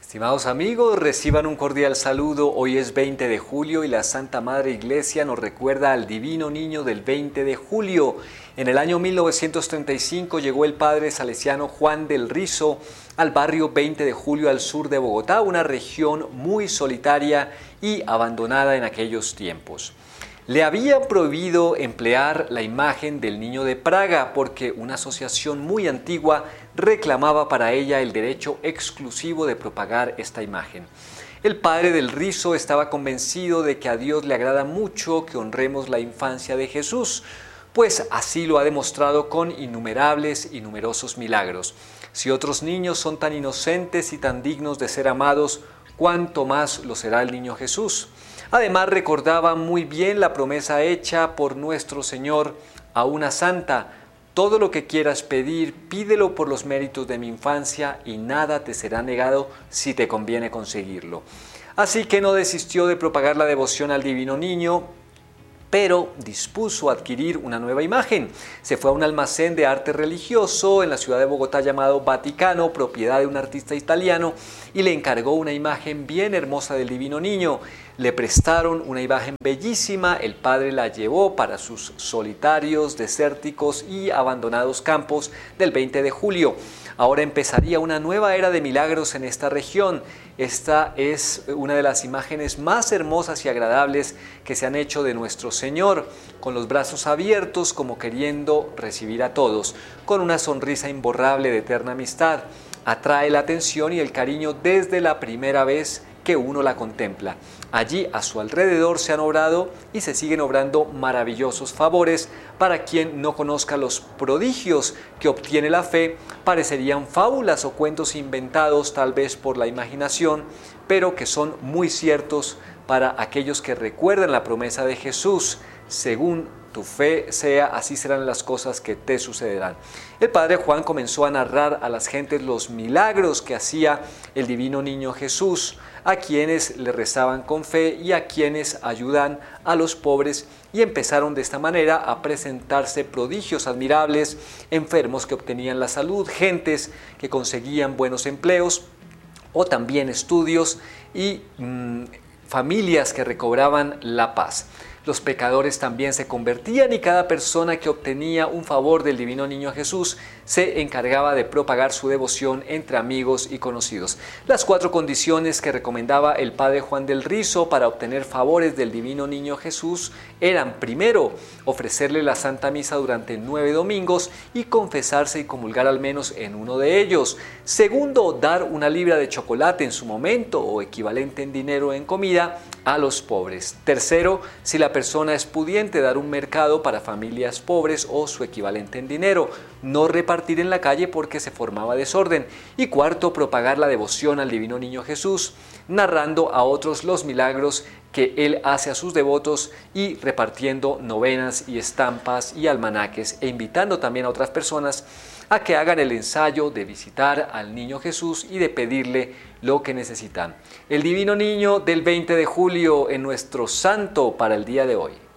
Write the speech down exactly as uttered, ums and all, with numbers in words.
Estimados amigos, reciban un cordial saludo. Hoy es veinte de julio y la Santa Madre Iglesia nos recuerda al Divino Niño del veinte de julio. En el año mil novecientos treinta y cinco llegó el padre salesiano Juan del Rizo al barrio veinte de julio al sur de Bogotá, una región muy solitaria y abandonada en aquellos tiempos. Le había prohibido emplear la imagen del niño de Praga porque una asociación muy antigua reclamaba para ella el derecho exclusivo de propagar esta imagen. El padre del Rizo estaba convencido de que a Dios le agrada mucho que honremos la infancia de Jesús, pues así lo ha demostrado con innumerables y numerosos milagros. Si otros niños son tan inocentes y tan dignos de ser amados, ¿cuánto más lo será el niño Jesús? Además, recordaba muy bien la promesa hecha por nuestro Señor a una santa: todo lo que quieras pedir, pídelo por los méritos de mi infancia y nada te será negado si te conviene conseguirlo. Así que no desistió de propagar la devoción al Divino Niño, pero dispuso adquirir una nueva imagen. Se fue a un almacén de arte religioso en la ciudad de Bogotá llamado Vaticano, propiedad de un artista italiano, y le encargó una imagen bien hermosa del Divino Niño. Le prestaron una imagen bellísima, el padre la llevó para sus solitarios, desérticos y abandonados campos del veinte de julio. Ahora empezaría una nueva era de milagros en esta región. Esta es una de las imágenes más hermosas y agradables que se han hecho de nuestro Señor, con los brazos abiertos como queriendo recibir a todos, con una sonrisa imborrable de eterna amistad. Atrae la atención y el cariño desde la primera vez que uno la contempla. Allí a su alrededor se han obrado y se siguen obrando maravillosos favores. Para quien no conozca los prodigios que obtiene la fe, parecerían fábulas o cuentos inventados tal vez por la imaginación, pero que son muy ciertos para aquellos que recuerdan la promesa de Jesús: según tu fe sea, así serán las cosas que te sucederán. El padre Juan comenzó a narrar a las gentes los milagros que hacía el Divino Niño Jesús, a quienes le rezaban con fe y a quienes ayudan a los pobres, y empezaron de esta manera a presentarse prodigios admirables: enfermos que obtenían la salud, gentes que conseguían buenos empleos o también estudios, y mmm, familias que recobraban la paz. Los pecadores también se convertían y cada persona que obtenía un favor del Divino Niño Jesús se encargaba de propagar su devoción entre amigos y conocidos. Las cuatro condiciones que recomendaba el padre Juan del Rizo para obtener favores del Divino Niño Jesús eran: primero, ofrecerle la Santa Misa durante nueve domingos y confesarse y comulgar al menos en uno de ellos; segundo, dar una libra de chocolate en su momento o equivalente en dinero o en comida a los pobres; tercero, si la persona es pudiente, dar un mercado para familias pobres o su equivalente en dinero; no repartir en la calle porque se formaba desorden; y cuarto, propagar la devoción al Divino Niño Jesús, narrando a otros los milagros que él hace a sus devotos y repartiendo novenas y estampas y almanaques, e invitando también a otras personas a que hagan el ensayo de visitar al Niño Jesús y de pedirle lo que necesitan. El Divino Niño del veinte de julio en nuestro santo para el día de hoy.